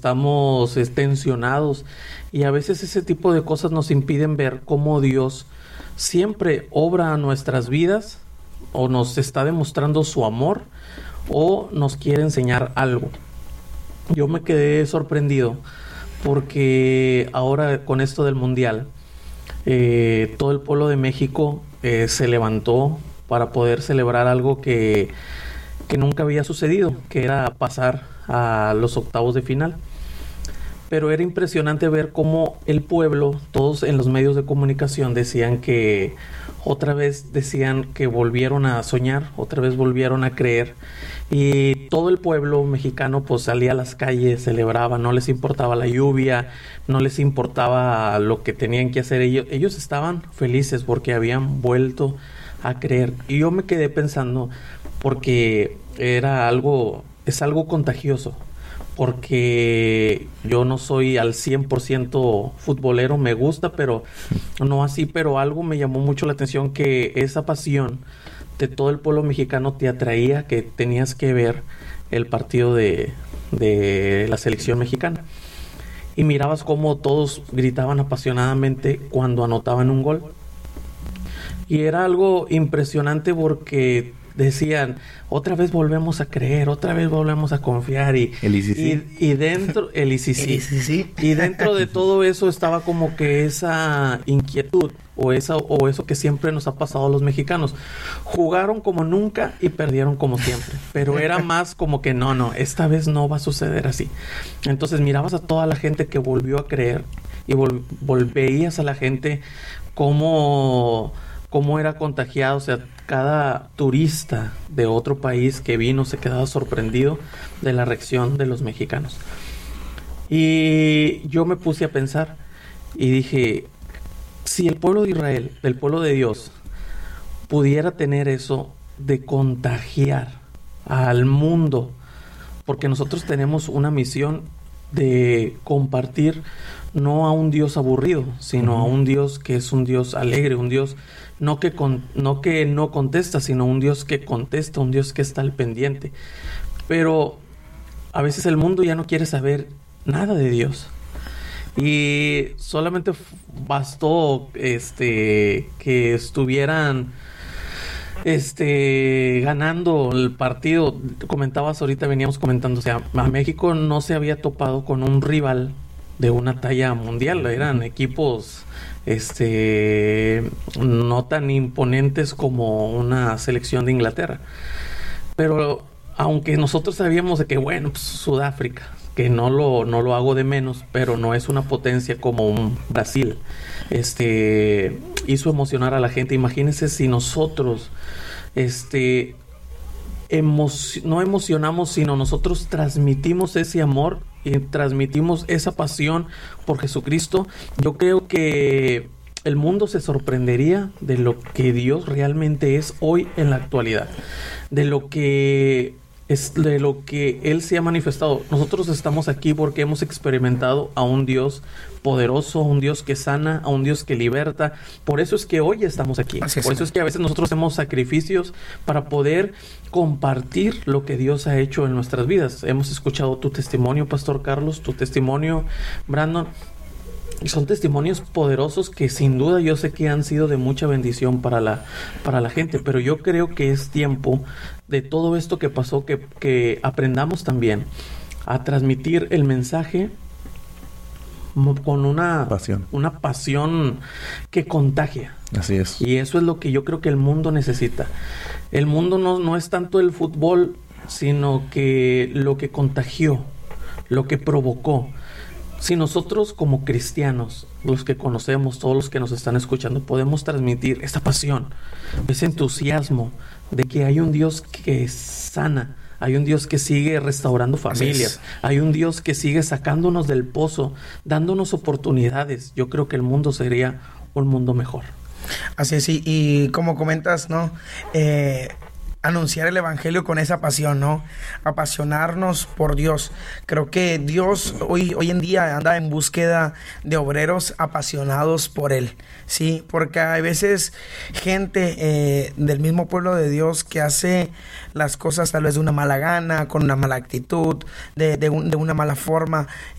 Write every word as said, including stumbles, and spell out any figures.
estamos eh, tensionados, y a veces ese tipo de cosas nos impiden ver cómo Dios siempre obra a nuestras vidas, o nos está demostrando su amor, o nos quiere enseñar algo. Yo me quedé sorprendido porque ahora con esto del mundial, eh, todo el pueblo de México eh, se levantó para poder celebrar algo que, que nunca había sucedido, que era pasar a los octavos de final. Pero era impresionante ver cómo el pueblo, todos en los medios de comunicación decían que otra vez decían que volvieron a soñar, otra vez volvieron a creer, y todo el pueblo mexicano pues salía a las calles, celebraba, no les importaba la lluvia, no les importaba lo que tenían que hacer, ellos, ellos estaban felices porque habían vuelto a creer. Y yo me quedé pensando, porque era algo, es algo contagioso, porque yo no soy al cien por ciento futbolero, me gusta, pero no así, pero algo me llamó mucho la atención, que esa pasión de todo el pueblo mexicano te atraía, que tenías que ver el partido de, de la selección mexicana. Y mirabas cómo todos gritaban apasionadamente cuando anotaban un gol. Y era algo impresionante porque decían, otra vez volvemos a creer, otra vez volvemos a confiar, y, el I C C. y, y dentro el I C C, el I C C. Y dentro de todo eso estaba como que esa inquietud o esa o eso que siempre nos ha pasado a los mexicanos. Jugaron como nunca y perdieron como siempre, pero era más como que no, no, esta vez no va a suceder así. Entonces mirabas a toda la gente que volvió a creer y vol- vol- veías a la gente como cómo era contagiado, o sea, cada turista de otro país que vino se quedaba sorprendido de la reacción de los mexicanos. Y yo me puse a pensar y dije, si el pueblo de Israel, el pueblo de Dios, pudiera tener eso de contagiar al mundo, porque nosotros tenemos una misión de compartir no a un Dios aburrido, sino uh-huh. a un Dios que es un Dios alegre, un Dios no que con, no que no contesta, sino un Dios que contesta, un Dios que está al pendiente. Pero a veces el mundo ya no quiere saber nada de Dios. Y solamente bastó este que estuvieran este ganando el partido. Comentabas ahorita, veníamos comentando, o sea, a México no se había topado con un rival de una talla mundial, eran equipos este no tan imponentes como una selección de Inglaterra. Pero aunque nosotros sabíamos de que bueno, pues Sudáfrica, que no lo no lo hago de menos, pero no es una potencia como un Brasil. Este hizo emocionar a la gente. Imagínense si nosotros este emo- no emocionamos, sino nosotros transmitimos ese amor y transmitimos esa pasión por Jesucristo. Yo creo que el mundo se sorprendería de lo que Dios realmente es hoy en la actualidad, de lo que es, de lo que Él se ha manifestado. Nosotros estamos aquí porque hemos experimentado a un Dios poderoso, a un Dios que sana, a un Dios que liberta. Por eso es que hoy estamos aquí. Así Por es. eso es que a veces nosotros hacemos sacrificios para poder compartir lo que Dios ha hecho en nuestras vidas. Hemos escuchado tu testimonio, Pastor Carlos, tu testimonio, Brandon. Y son testimonios poderosos que sin duda yo sé que han sido de mucha bendición para la, para la gente. Pero yo creo que es tiempo de todo esto que pasó, que, que aprendamos también a transmitir el mensaje con una pasión. una pasión que contagia. Así es. Y eso es lo que yo creo que el mundo necesita. El mundo no, no es tanto el fútbol, sino que lo que contagió, lo que provocó. Si nosotros como cristianos, los que conocemos, todos los que nos están escuchando, podemos transmitir esa pasión, ese entusiasmo de que hay un Dios que sana, hay un Dios que sigue restaurando familias, hay un Dios que sigue sacándonos del pozo, dándonos oportunidades, yo creo que el mundo sería un mundo mejor. Así es, y, y como comentas, ¿no? Eh, anunciar el evangelio con esa pasión, ¿no? Apasionarnos por Dios. Creo que Dios hoy, hoy en día anda en búsqueda de obreros apasionados por Él, ¿sí? Porque hay veces gente eh, del mismo pueblo de Dios que hace las cosas tal vez de una mala gana, con una mala actitud, de, de, un, de una mala forma.